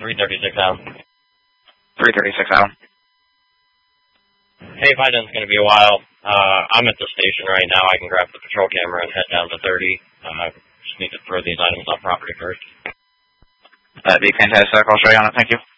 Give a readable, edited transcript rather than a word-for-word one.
336 out. 336 out. Hey, Biden's going to be a while. I'm at the station right now. I can grab the patrol camera and head down to 30. Just need to throw these items on property first. That'd be fantastic. I'll show you on it. Thank you.